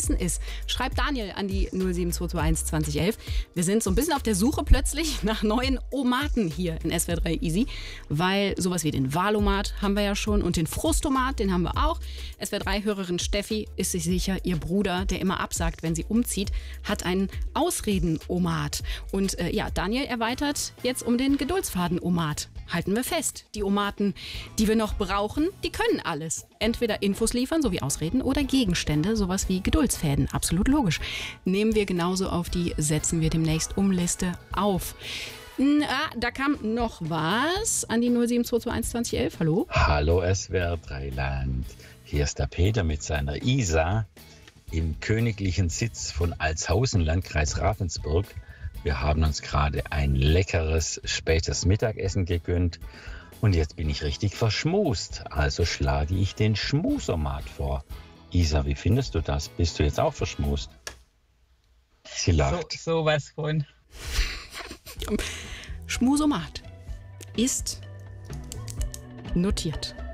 Essen ist, schreibt Daniel an die 07221 2011. Wir sind so ein bisschen auf der Suche plötzlich nach neuen Omaten hier in SWR 3 Easy, weil sowas wie den Wahlomat haben wir ja schon und den Frustomat, den haben wir auch. SWR 3-Hörerin Steffi ist sich sicher, ihr Bruder, der immer absagt, wenn sie umzieht, hat einen Ausreden-Omat. Und Daniel erweitert jetzt um den Geduldsfaden-Omat. Halten wir fest, die Omaten, die wir noch brauchen, die können alles. Entweder Infos liefern, sowie Ausreden, oder Gegenstände, sowas wie Geduldsfäden. Absolut logisch. Nehmen wir genauso auf die Setzen wir demnächst Liste auf. Da kam noch was an die 07221 2011. Hallo? Hallo SWR 3 Land. Hier ist der Peter mit seiner Isa im königlichen Sitz von Altshausen, Landkreis Ravensburg. Wir haben uns gerade ein leckeres, spätes Mittagessen gegönnt und jetzt bin ich richtig verschmust. Also schlage ich den Schmusomat vor. Isa, wie findest du das? Bist du jetzt auch verschmust? Sie lacht. Sowas von. Schmusomat ist notiert.